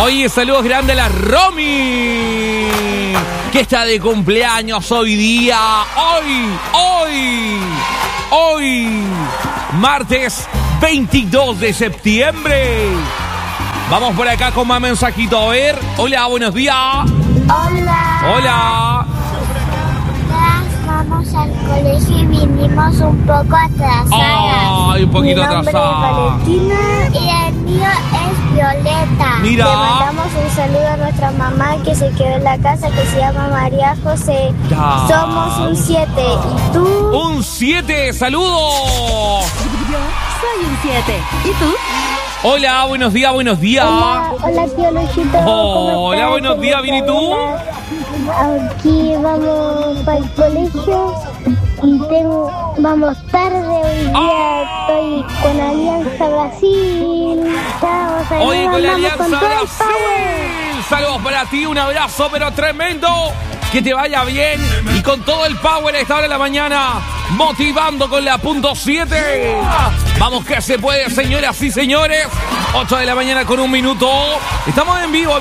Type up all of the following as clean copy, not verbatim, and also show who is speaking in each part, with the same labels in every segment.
Speaker 1: Oye, saludos grandes a la Romy, que está de cumpleaños hoy día. Hoy, martes 22 de septiembre. Vamos por acá con más mensajito. A ver. Hola, buenos días. Hola.
Speaker 2: Vamos al colegio y vinimos un poco atrasadas.
Speaker 1: Ay, un poquito atrasada.
Speaker 2: Mi nombre es Valentina y el mío es Violeta.
Speaker 1: Mira.
Speaker 2: Le mandamos un saludo a nuestra mamá que se quedó en la casa, que se llama María José.
Speaker 1: Ya.
Speaker 2: Somos un 7. ¿Y tú?
Speaker 1: Un 7, saludos.
Speaker 3: Yo soy un 7. ¿Y tú?
Speaker 1: Hola, buenos días.
Speaker 2: Hola, tío Luisito.
Speaker 1: Hola, buenos días, ¿bien y tú?
Speaker 2: Aquí vamos para el colegio y vamos tarde hoy día. Estoy con Alianza Brasil.
Speaker 1: Oye, con la Alianza
Speaker 2: con todo el
Speaker 1: Brasil.
Speaker 2: power.
Speaker 1: Saludos para ti, un abrazo, pero tremendo. Que te vaya bien y con todo el power a esta hora de la mañana, motivando con la punto 7. Vamos que se puede, señoras y señores. 8 de la mañana con 1 minuto. Estamos en vivo.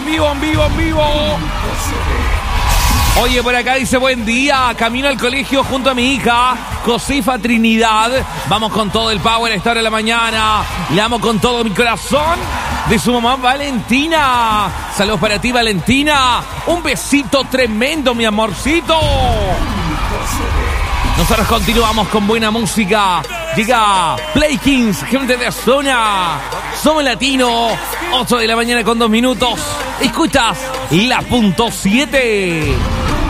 Speaker 1: Oye, por acá dice buen día, camino al colegio junto a mi hija Josefa Trinidad. Vamos con todo el power a esta hora de la mañana. Le amo con todo mi corazón. De su mamá Valentina. Saludos para ti, Valentina. Un besito tremendo, mi amorcito. Nosotros continuamos con buena música. Llega Play Kings, gente de zona. Somos latinos. 8 de la mañana con 2 minutos. Escuchas la punto 7.